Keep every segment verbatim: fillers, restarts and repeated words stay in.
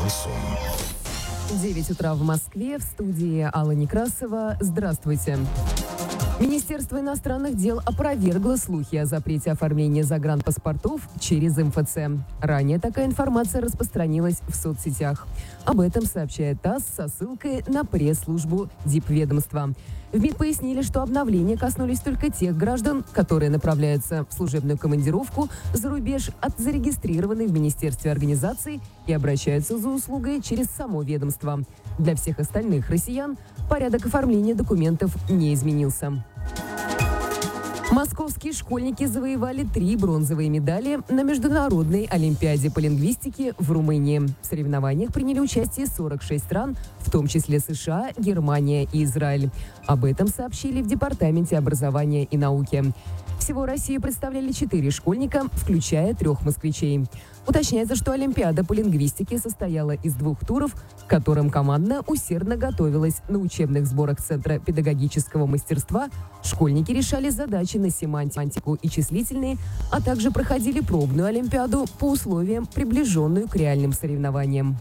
Шансон. девять утра в Москве, в студии Алла Некрасова. Здравствуйте. Министерство иностранных дел опровергло слухи о запрете оформления загранпаспортов через эм эф цэ. Ранее такая информация распространилась в соцсетях. Об этом сообщает ТАСС со ссылкой на пресс-службу дипведомства. В МИД пояснили, что обновления коснулись только тех граждан, которые направляются в служебную командировку за рубеж от зарегистрированной в Министерстве организации и обращаются за услугой через само ведомство. Для всех остальных россиян порядок оформления документов не изменился. Московские школьники завоевали три бронзовые медали на Международной олимпиаде по лингвистике в Румынии. В соревнованиях приняли участие сорок шесть стран, в том числе США, Германия и Израиль. Об этом сообщили в Департаменте образования и науки. Всего Россию представляли четыре школьника, включая трех москвичей. Уточняется, что Олимпиада по лингвистике состояла из двух туров, к которым команда усердно готовилась. На учебных сборах Центра педагогического мастерства школьники решали задачи на семантику и числительные, а также проходили пробную Олимпиаду по условиям, приближенную к реальным соревнованиям.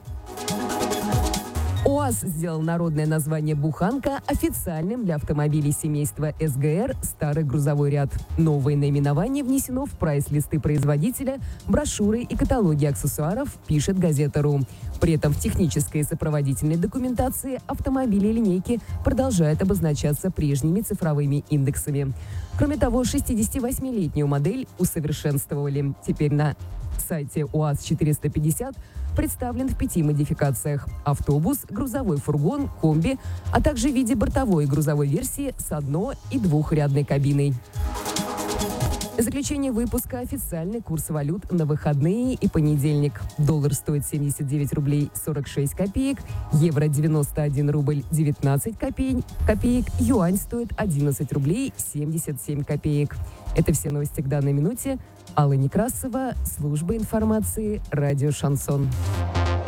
УАЗ сделал народное название «Буханка» официальным для автомобилей семейства эс гэ эр «Старый грузовой ряд». Новое наименование внесено в прайс-листы производителя, брошюры и каталоги аксессуаров, пишет газета.ру. При этом в технической и сопроводительной документации автомобили линейки продолжают обозначаться прежними цифровыми индексами. Кроме того, шестидесятивосьмилетнюю модель усовершенствовали. Теперь на сайте УАЗ четыреста пятьдесят представлен в пяти модификациях: автобус, грузовой фургон, комби, а также в виде бортовой и грузовой версии с одно- и двухрядной кабиной. Заключение выпуска: официальный курс валют на выходные и понедельник. Доллар стоит семьдесят девять рублей сорок шесть копеек, евро девяносто один рубль девятнадцать копеек, копеек, юань стоит одиннадцать рублей семьдесят семь копеек. Это все новости к данной минуте. Алла Некрасова, служба информации, радио «Шансон».